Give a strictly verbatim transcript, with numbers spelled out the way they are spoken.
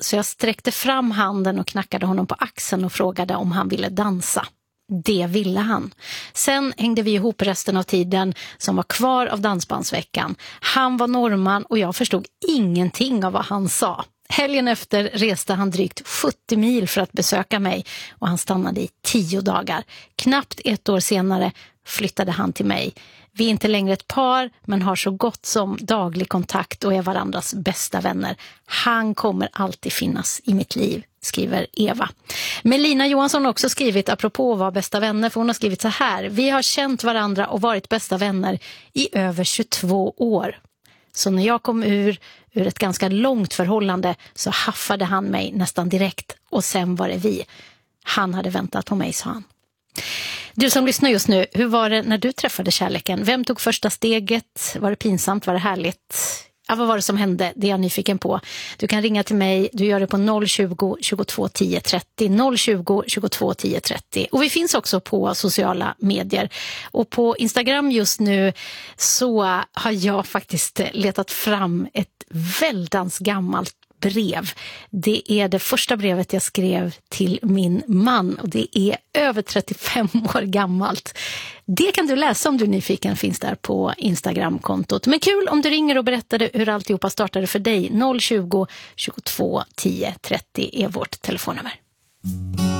så jag sträckte fram handen och knackade honom på axeln och frågade om han ville dansa. Det ville han. Sen hängde vi ihop resten av tiden som var kvar av dansbandsveckan. Han var norrman och jag förstod ingenting av vad han sa. Helgen efter reste han drygt sjuttio mil för att besöka mig och han stannade i tio dagar. Knappt ett år senare flyttade han till mig. Vi är inte längre ett par men har så gott som daglig kontakt och är varandras bästa vänner. Han kommer alltid finnas i mitt liv, skriver Eva. Melina Johansson har också skrivit apropå att vara bästa vänner, för hon har skrivit så här: vi har känt varandra och varit bästa vänner i över tjugotvå år. Så när jag kom ur, ur ett ganska långt förhållande så haffade han mig nästan direkt och sen var det vi. Han hade väntat på mig, sa han. Du som lyssnar just nu, hur var det när du träffade kärleken? Vem tog första steget? Var det pinsamt? Var det härligt? Ja, vad var det som hände? Det är jag nyfiken på. Du kan ringa till mig. Du gör det på noll tjugo, tjugotvå, tio, trettio. noll tjugo, tjugotvå, tio, trettio. Och vi finns också på sociala medier. Och på Instagram just nu så har jag faktiskt letat fram ett väldans gammalt brev. Det är det första brevet jag skrev till min man och det är över trettiofem år gammalt. Det kan du läsa om du är nyfiken, finns där på Instagram-kontot. Men kul om du ringer och berättade hur alltihopa startade för dig. noll tjugo, tjugotvå, tio, trettio är vårt telefonnummer.